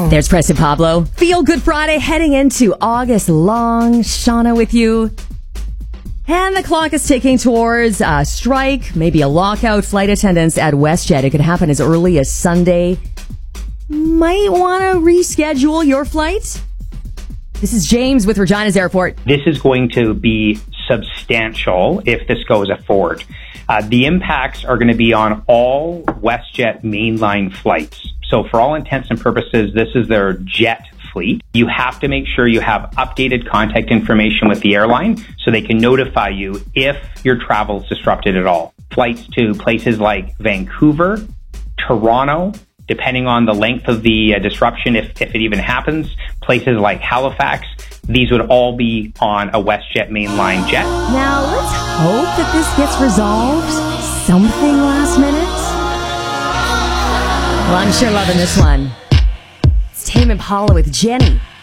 There's Preston Pablo. Feel Good Friday heading into August long. Shauna with you. And the clock is ticking towards a strike, maybe a lockout. Flight attendants at WestJet. It could happen as early as Sunday. Might want to reschedule your flight. This is James with Regina's Airport. This is going to be substantial if this goes forward. The impacts are going to be on all WestJet mainline flights. So for all intents and purposes, this is their jet fleet. You have to make sure you have updated contact information with the airline so they can notify you if your travel is disrupted at all. Flights to places like Vancouver, Toronto, depending on the length of the disruption, if it even happens, places like Halifax, these would all be on a WestJet mainline jet. Now, let's hope that this gets resolved. Something last minute. Well, I'm sure loving this one. It's Tame Impala with Jenny.